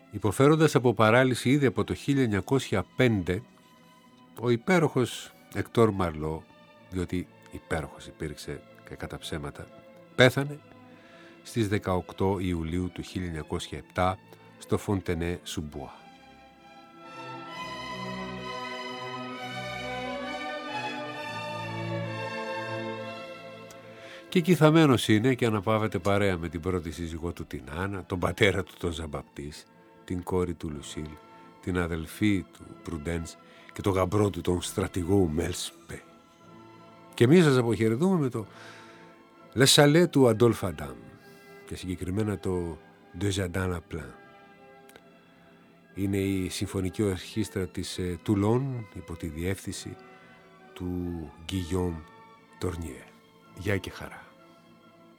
Υποφέροντας από παράλυση ήδη από το 1905, ο υπέροχος Εκτόρ Μαρλό, διότι υπέροχος υπήρξε και κατά ψέματα, πέθανε στις 18 Ιουλίου του 1907 στο Φοντενέ Σουμπουά. Και εκεί θαμμένος είναι και αναπαύεται παρέα με την πρώτη σύζυγό του την Άννα, τον πατέρα του τον Ζαμπαπτής, την κόρη του Λουσίλ, την αδελφή του Προυντένς και τον γαμπρό του τον στρατηγό Μέλσπε. Και εμείς σας αποχαιρετούμε με το Le Chalet του Αντόλφ Αντάμ και συγκεκριμένα το De Jardin La Plain. Είναι η συμφωνική ορχήστρα της Τουλόν υπό τη διεύθυνση του Γκυγιόμ Τορνιέ. Γεια και χαρά.